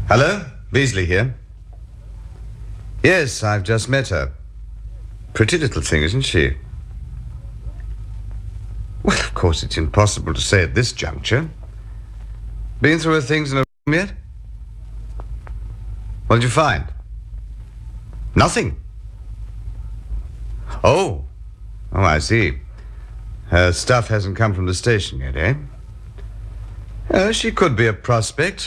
Hello? Beasley here. Yes, I've just met her. Pretty little thing, isn't she? Well, of course, it's impossible to say at this juncture. Been through her things in a room yet? What did you find? Nothing. Oh, I see. Her stuff hasn't come from the station yet, eh? She could be a prospect.